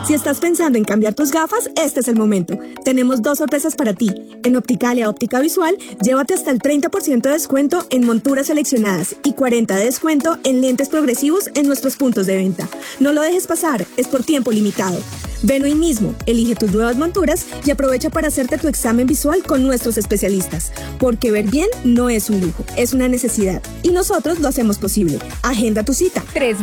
Si estás pensando en cambiar tus gafas, este es el momento. Tenemos 2 sorpresas para ti. En Opticalia Óptica Visual, llévate hasta el 30% de descuento en monturas seleccionadas y 40% de descuento en lentes progresivos en nuestros puntos de venta. No lo dejes pasar, es por tiempo limitado. Ven hoy mismo, elige tus nuevas monturas y aprovecha para hacerte tu examen visual con nuestros especialistas. Porque ver bien no es un lujo, es una necesidad. Y nosotros lo hacemos posible. Agenda tu cita.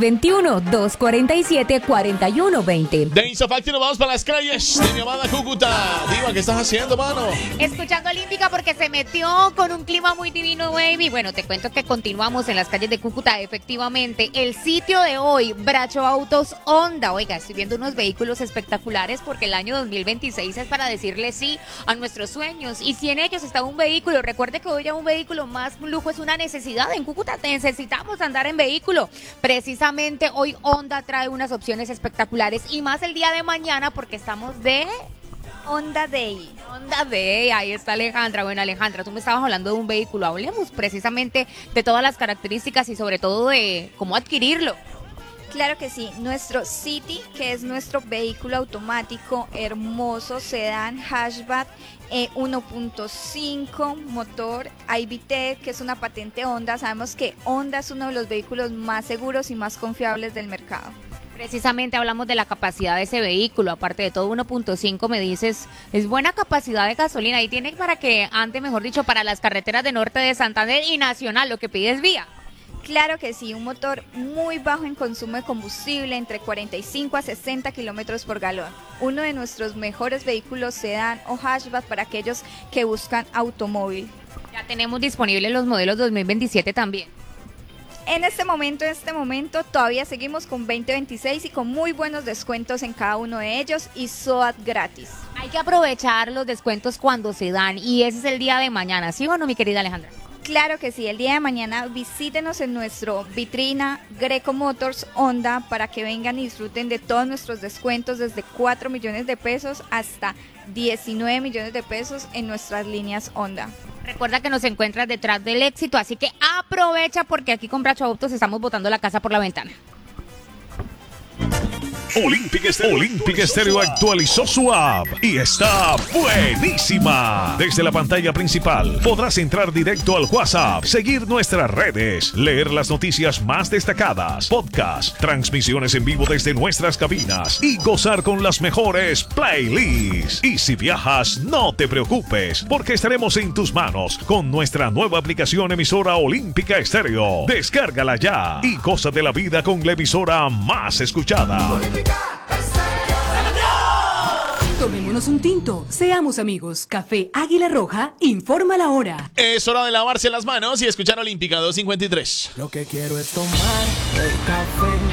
321-247-4120. De Insofacti nos vamos para las calles de mi amada Cúcuta. Diva, ¿qué estás haciendo, mano? Escuchando Olímpica porque se metió con un clima muy divino, baby. Bueno, te cuento que continuamos en las calles de Cúcuta. Efectivamente, el sitio de hoy, Bracho Autos Honda. Oiga, estoy viendo unos vehículos espectaculares porque el año 2026 es para decirle sí a nuestros sueños. Y si en ellos está un vehículo, recuerde que hoy ya un vehículo más lujo es una necesidad. En Cúcuta necesitamos andar en vehículo. Precisamente hoy Honda trae unas opciones espectaculares y más el día de mañana porque estamos de Honda Day. Honda Day, ahí está Alejandra. Bueno, Alejandra, tú me estabas hablando de un vehículo. Hablemos precisamente de todas las características y sobre todo de cómo adquirirlo. Claro que sí, nuestro City, que es nuestro vehículo automático hermoso, sedán hatchback 1.5, motor IVT, que es una patente Honda. Sabemos que Honda es uno de los vehículos más seguros y más confiables del mercado. Precisamente hablamos de la capacidad de ese vehículo, aparte de todo 1.5 me dices, es buena capacidad de gasolina y tiene para que ande, mejor dicho, para las carreteras de norte de Santander y nacional, lo que pide es vía. Claro que sí, un motor muy bajo en consumo de combustible, entre 45 a 60 kilómetros por galón. Uno de nuestros mejores vehículos sedán o hatchback para aquellos que buscan automóvil. Ya tenemos disponibles los modelos 2027 también. En este momento, todavía seguimos con 2026 y con muy buenos descuentos en cada uno de ellos y SOAT gratis. Hay que aprovechar los descuentos cuando se dan y ese es el día de mañana, ¿sí o no, mi querida Alejandra? Claro que sí, el día de mañana visítenos en nuestro vitrina Greco Motors Honda para que vengan y disfruten de todos nuestros descuentos desde 4 millones de pesos hasta 19 millones de pesos en nuestras líneas Honda. Recuerda que nos encuentras detrás del éxito, así que aprovecha porque aquí con Bracho Autos estamos botando la casa por la ventana. Olympic Stereo actualizó su app y está buenísima. Desde la pantalla principal podrás entrar directo al WhatsApp, seguir nuestras redes, leer las noticias más destacadas, podcasts, transmisiones en vivo desde nuestras cabinas y gozar con las mejores playlists. Y si viajas, no te preocupes, porque estaremos en tus manos con nuestra nueva aplicación emisora Olímpica Stereo. Descárgala ya y goza de la vida con la emisora más escuchada. Tomémonos un tinto, seamos amigos. Café Águila Roja informa la hora. Es hora de lavarse las manos y escuchar Olímpica 253. Lo que quiero es tomar el café